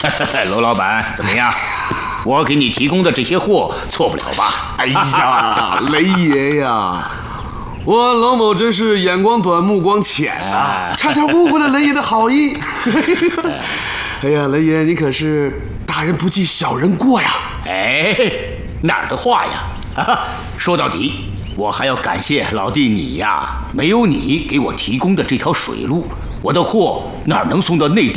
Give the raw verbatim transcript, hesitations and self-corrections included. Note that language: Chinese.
娄老板怎么样？我给你提供的这些货错不了吧？ 哎呀，雷爷呀，我娄某真是眼光短、目光浅啊，差点误会了雷爷的好意。哎呀，雷爷，你可是大人不计小人过呀！ 哎，哪儿的话呀？啊，说到底，我还要感谢老弟你呀，没有你给我提供的这条水路，我的货哪能送到内地？